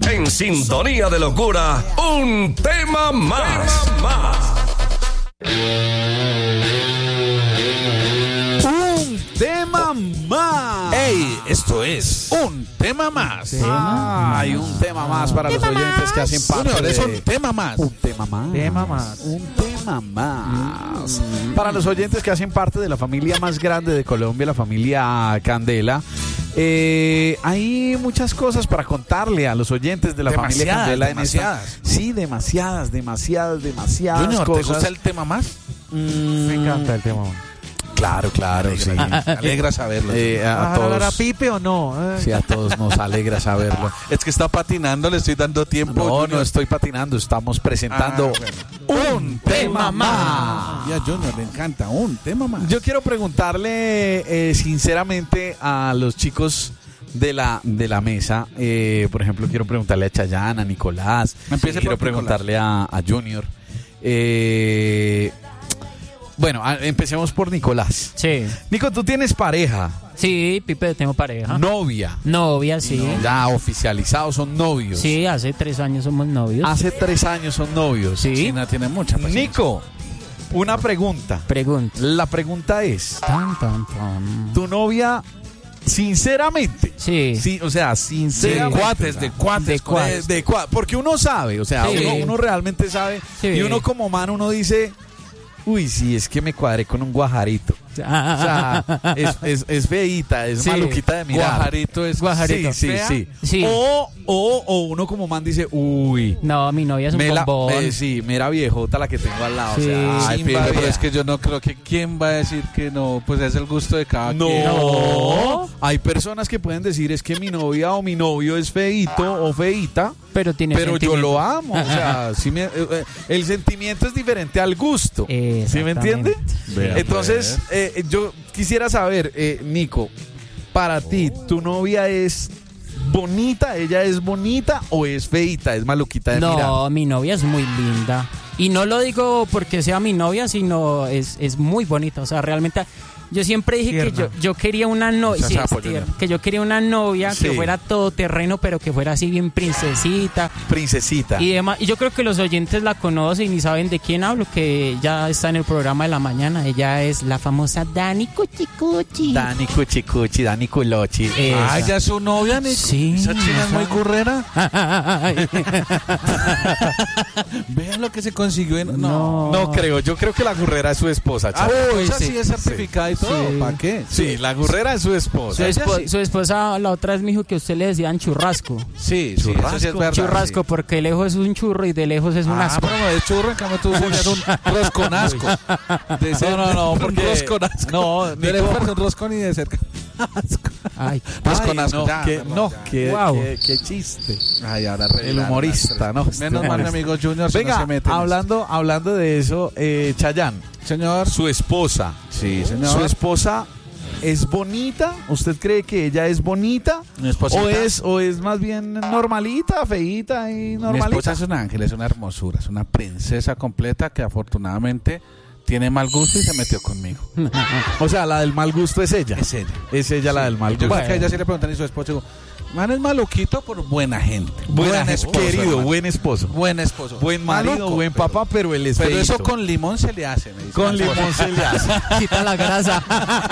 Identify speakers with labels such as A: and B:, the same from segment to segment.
A: en sintonía de locura, un tema más.
B: Un tema más.
C: ¡Ey! Esto es un tema más.
B: Hay un tema más para los oyentes que hacen parte
C: Señor, es
B: de...
C: un tema más.
B: Un tema más.
D: Tema más.
B: Un tema más. Para los oyentes que hacen parte de la familia más grande de Colombia, la familia Candela, hay muchas cosas para contarle a los oyentes de la familia Candela.
C: Demasiadas.
B: Sí, demasiadas
C: Junior,
B: cosas.
C: ¿te gusta el tema más?
D: Me encanta el tema más.
B: Claro, sí.
C: Alegra saberlo.
B: A
D: ¿Hablar a
B: todos,
D: Pipe o no?
B: sí, a todos nos alegra saberlo.
C: Es que está patinando, le estoy dando tiempo.
B: No,
C: Junior.
B: no estoy patinando, estamos presentando un tema más.
C: Ya, Junior, le encanta un tema más.
B: Yo quiero preguntarle sinceramente a los chicos de la mesa, por ejemplo, quiero preguntarle a Chayanne, a Nicolás,
C: Empiece
B: quiero
C: por Nicolás.
B: preguntarle a Junior. Bueno, empecemos por Nicolás.
E: Sí,
B: Nico, tú tienes pareja,
E: sí, Pipe, tengo pareja.
B: novia.
E: Novia, sí.
B: Ya oficializados, son novios.
E: Sí, hace 3 años somos novios.
B: Hace 3 años son novios.
E: Sí.
C: China tiene mucha paciencia.
B: Nico, una pregunta.
E: Pregunta.
B: La pregunta es,
E: Tan, tan, tan.
B: ¿tu novia, sinceramente?
E: Sí.
B: Sí, o sea, sinceramente.
C: De cuates.
B: Porque uno sabe, o sea,
E: Sí.
B: uno realmente sabe.
E: Sí.
B: Y uno como man, uno dice, uy, sí, es que me cuadré con un guajarito. O sea, es feíta, es
E: Sí.
B: maluquita de mirar.
C: Guajarito es
E: Guajarito.
B: Sí.
E: Sí.
B: O uno como man dice, uy,
E: No, mi novia es un bombón.
B: sí, mera viejota la que tengo al lado.
E: Sí.
B: O sea, ay,
C: Chimba, pero
B: vea.
C: es que yo no creo que quién va a decir que no, pues es el gusto de cada
B: No.
C: quien.
B: Hay personas que pueden decir es que mi novia o mi novio es feíto o feíta,
E: Pero tiene
B: pero yo
E: sentimiento.
B: lo amo. O sea, el sentimiento es diferente al gusto. ¿Sí me
E: Exactamente.
B: entiende?
C: Vea,
B: Entonces, yo quisiera saber, Nico, para ti, ¿tu novia es bonita? ¿Ella es bonita o es feíta? ¿Es maluquita de mirar?
E: No, mi novia es muy linda. Y no lo digo porque sea mi novia, sino es muy bonita. O sea, realmente yo siempre dije que
D: Tierna.
E: yo quería una novia.
C: Mucha sapo, Junior.
E: Que yo quería una novia
B: Sí.
E: que fuera todoterreno, pero que fuera así bien princesita.
B: Princesita.
E: Y demás. Y yo creo que los oyentes la conocen y saben de quién hablo, que ya está en el programa de la mañana. Ella es la famosa Dani Cuchicuchi.
B: Dani Cuchicuchi, Dani Culochi.
E: Esa.
C: Ah, ya es su novia, Nico.
E: Sí,
C: Esa china es muy
E: esa.
C: currera. Vean lo que se consiguió en...
B: No creo, yo creo que la gurrera es su esposa,
C: Ah,
B: chavo.
C: esa
E: sí.
C: sí es certificada y todo.
E: Sí.
C: ¿Para qué?
B: Sí, la gurrera es su esposa.
E: Su esposa, la otra vez me dijo que usted le decían churrasco.
C: Sí, sí, eso sí es verdad.
E: Churrasco,
C: sí.
E: porque de lejos es un churro y de lejos es un
C: Ah,
E: asco.
C: pero no es churro, en cambio tú eres un rosconasco. De ser-
B: No,
C: un
B: porque...
C: rosconasco.
B: No,
C: No eres
B: Nico...
C: un roscón ni de cerca.
E: Ay,
C: Rosconasco.
B: no,
C: Ya,
B: qué,
C: perdón,
B: no,
C: ya.
B: qué,
E: Wow.
B: qué chiste.
C: Ay, ahora
B: El humorista, ¿no?
C: Menos mal, mi amigo Junior,
B: Venga,
C: no se mete en
B: hablando de eso, Chayanne,
C: esto. Señor.
B: su esposa.
C: Sí, señor.
B: ¿Su esposa es bonita? ¿Usted cree que ella es bonita?
C: Mi esposita.
B: ¿O es más bien normalita, feíta y
C: Mi
B: normalita?
C: esposa es un ángel, es una hermosura, es una princesa completa que afortunadamente tiene mal gusto y se metió conmigo.
B: O sea, la del mal gusto es ella.
C: Es ella.
B: Es ella la del mal
C: Yo
B: gusto.
C: creo que a ella sí le preguntan a su esposo, digo, man es maluquito por buena gente.
B: Buen
C: esposo,
B: querido,
C: hermano.
B: buen esposo.
C: Buen esposo.
B: Buen marido,
C: Maluco,
B: buen papá, pero él es
C: Pero
B: feíto.
C: eso con limón se le hace, me dice.
B: Con
C: la esposa.
B: limón se le hace.
E: quita la grasa.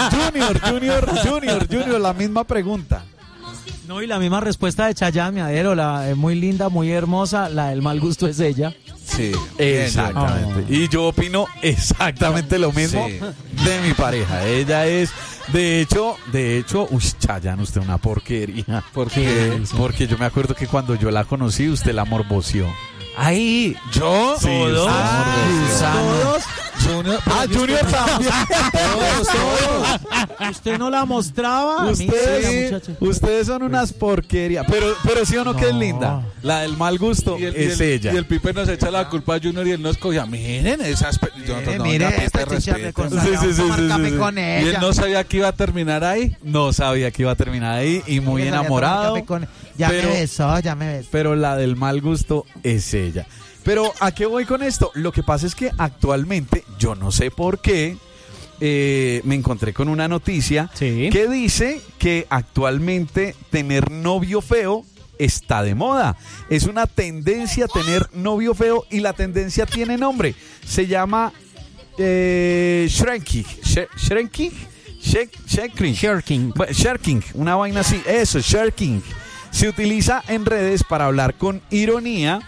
B: Junior, la misma pregunta.
D: No, y la misma respuesta de Chayanne, mi adero, muy linda, muy hermosa, la del mal gusto es ella.
C: Sí.
B: Exactamente. Y yo opino exactamente lo mismo
C: Sí.
B: de mi pareja. Ella es, de hecho, uy, Chayanne, usted una porquería.
C: ¿Por qué?
B: Porque yo me acuerdo que cuando yo la conocí, usted la morboció.
D: Ahí,
C: ¿Yo?
B: Sí,
D: todos,
B: usted la morboció.
D: todos,
C: Junior,
B: Junior también.
D: usted no la mostraba. Mira,
B: Ustedes,
D: muchacha.
B: ustedes son unas porquerías. Pero sí o no, que es
D: No.
B: linda. La del mal gusto es ella.
C: Y el Pipe nos echa la culpa a Junior y él nos cogía. Miren esas...
F: Mire,
C: Pipe,
F: chicharme con
B: Sí, sí, sí,
F: tomar
B: sí,
F: café
B: sí.
F: con
C: Y
F: ella.
C: él no sabía que iba a terminar ahí.
B: No sabía que iba a terminar ahí y muy
F: Mire, salía a tomar
B: enamorado.
F: café con- Ya
B: pero-
F: me besó.
B: Pero la del mal gusto es ella. Pero ¿a qué voy con esto? Lo que pasa es que actualmente, yo no sé por qué, me encontré con una noticia
E: Sí.
B: que dice que actualmente tener novio feo está de moda. Es una tendencia a tener novio feo y la tendencia tiene nombre. Se llama shrinking. Shirking, una vaina así. Eso, shirking. Se utiliza en redes para hablar con ironía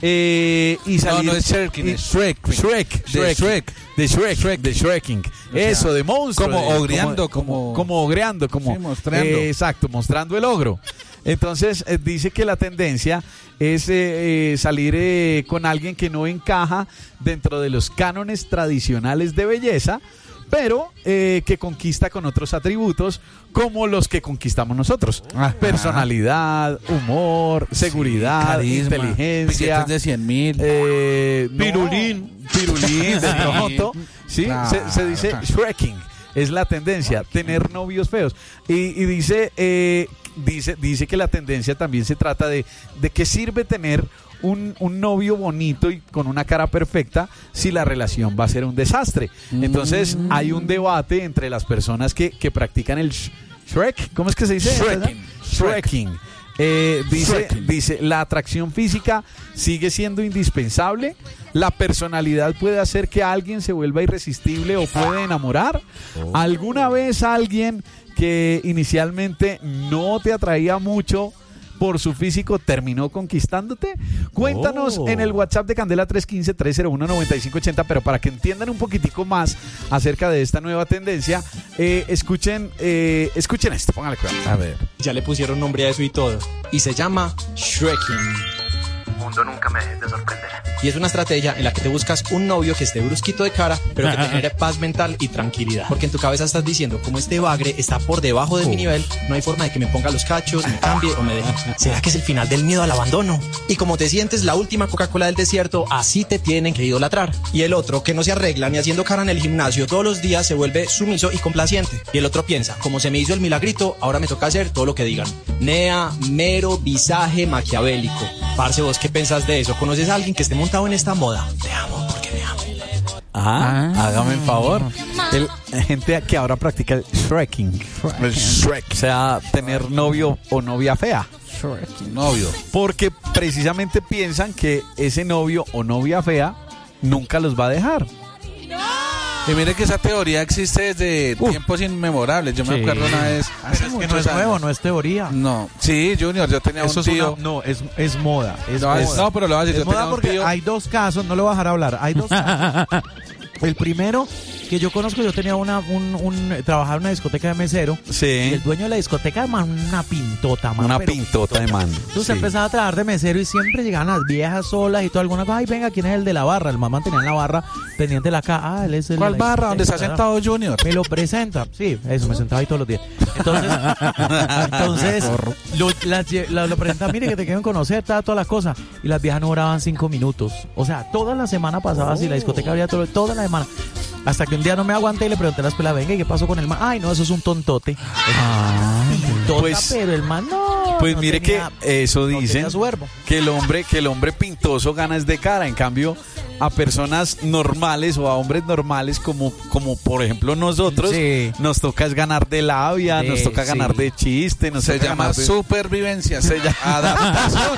B: y salir.
C: No es shirking, es Shrek.
B: De shrinking. Eso, de monstruo.
C: Como ogreando,
B: como ogreando, como.
C: Sí, mostrando.
B: Exacto, mostrando el ogro. Entonces dice que la tendencia es salir con alguien que no encaja dentro de los cánones tradicionales de belleza, pero que conquista con otros atributos como los que conquistamos nosotros.
C: Ajá.
B: Personalidad, humor, seguridad,
C: carisma,
B: inteligencia.
C: billetes de 100,000.
B: Pirulín de pronto. Sí,
C: Claro.
B: se dice shrinking. Es la tendencia, tener novios feos. Y dice que la tendencia también se trata de qué sirve tener un novio bonito y con una cara perfecta si la relación va a ser un desastre. Entonces hay un debate entre las personas que practican el Shrek. ¿Cómo es que se dice? Shrinking. Dice, la atracción física sigue siendo indispensable. La personalidad puede hacer que alguien se vuelva irresistible o puede enamorar. ¿Alguna vez alguien que inicialmente no te atraía mucho por su físico terminó conquistándote? Cuéntanos en el WhatsApp de Candela 315-301-9580, pero para que entiendan un poquitico más acerca de esta nueva tendencia, escuchen esto, póngale cuidado.
C: A ver.
G: Ya le pusieron nombre a eso y todo. Y se llama Shrinking.
H: Mundo, nunca me dejes de sorprender.
G: Y es una estrategia en la que te buscas un novio que esté brusquito de cara, pero que te genere paz mental y tranquilidad. Porque en tu cabeza estás diciendo, como este bagre está por debajo de mi nivel, no hay forma de que me ponga los cachos, me cambie o me deje. ¿Será que es el final del miedo al abandono? Y como te sientes la última Coca-Cola del desierto, así te tienen que idolatrar. Y el otro, que no se arregla ni haciendo cara en el gimnasio todos los días, se vuelve sumiso y complaciente. Y el otro piensa, como se me hizo el milagrito, ahora me toca hacer todo lo que digan. Nea, mero visaje maquiavélico. Parce, ¿vos qué pensás de eso? ¿Conoces a alguien que esté montado en esta moda? Te amo porque me amo.
B: Hágame el favor. Gente que ahora practica el shrinking. El shrek. O sea, tener novio o novia fea.
C: Novio.
B: Porque precisamente piensan que ese novio o novia fea nunca los va a dejar.
C: Y mire que esa teoría existe desde tiempos inmemorables. Yo me acuerdo una vez. Hace
D: Es que no
C: muchos
D: es
C: años.
D: nuevo, no es teoría.
C: No. Sí, Junior, yo tenía
D: Eso
C: un tío.
D: es moda.
C: No, pero lo voy a decir.
D: Es
C: Yo
D: moda
C: tenía un
D: porque
C: tío.
D: hay dos casos, no lo voy a dejar hablar. Hay dos casos. El primero que yo conozco, yo tenía trabajaba en una discoteca de mesero. Y
B: Sí.
D: el dueño de la discoteca, man, una pintota, man.
B: Una
D: pero
B: pintota de man.
D: Entonces
B: Sí.
D: empezaba a trabajar de mesero y siempre llegaban las viejas solas y todo, alguna cosa. Ay, venga, ¿quién es el de la barra? El mamá tenía en la barra pendiente de la caja. Ah, él es el
C: ¿Cuál
D: de la
C: barra? ¿Dónde está
D: discoteca,
C: sentado Junior?
D: me lo presenta. Sí, eso, me sentaba ahí todos los días. Entonces lo presenta, mire que te quieren conocer, todas las cosas. Y las viejas no duraban 5 minutos. O sea, toda la semana pasaba así, la discoteca abría toda la semana. Hasta que un día no me aguanté y le pregunté a la escuela, venga, ¿y qué pasó con el man? Ay, no, eso es un tontote. Pintota,
B: Pues-
D: pero el man no.
B: Pues
D: no
B: mire
D: tenía-
B: que eso
D: no
B: dicen
D: tenía su verbo.
B: que el hombre pintoso gana es de cara. En cambio, a personas normales o a hombres normales como por ejemplo nosotros,
D: Sí.
B: nos toca es ganar de labia,
D: Sí,
B: nos toca ganar
D: sí.
B: de chiste, nos
C: Se
B: toca
C: llama
B: ganar de...
C: supervivencia. Se llama adaptación.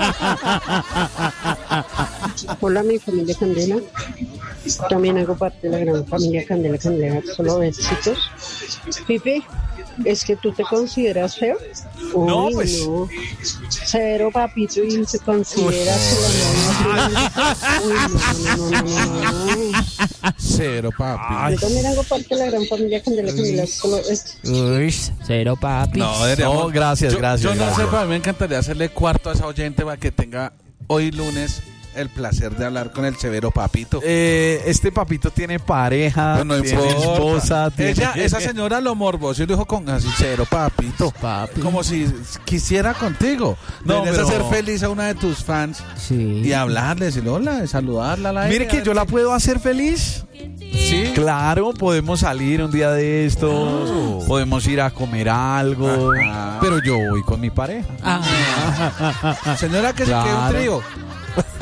I: Hola, mi familia Candela. También hago parte de la gran familia Candela. Candela, solo besitos. Pipi, ¿es que tú te consideras feo?
B: No,
I: Uy,
B: pues.
I: no. Cero, papito, y se considera que la novia. No.
C: Cero, papi.
I: Yo también hago parte de la gran familia Candela. Candela, solo besitos.
E: Uy, cero papi.
C: No, deberíamos-
B: No, gracias,
C: yo,
B: gracias.
C: Yo no sé,
B: gracias.
C: pero a mí me encantaría hacerle cuarto a esa oyente para que tenga hoy lunes el placer de hablar con el severo papito.
B: Este papito tiene pareja,
C: Pero no
B: tiene
C: importa.
B: esposa, tiene...
C: Esa señora lo morboso y lo dijo con así, cero papito.
E: Papi.
C: Como si quisiera contigo.
B: No,
C: No, deberías
B: pero-
C: hacer feliz a una de tus fans
E: Sí.
C: y hablarle, decirle hola, saludarla.
B: Mire que yo la puedo hacer feliz.
C: Sí.
B: Claro, podemos salir un día de estos, podemos ir a comer algo,
C: Ajá.
B: pero yo voy con mi pareja.
E: Ah.
C: Señora, que se quede un
B: Claro.
C: trío.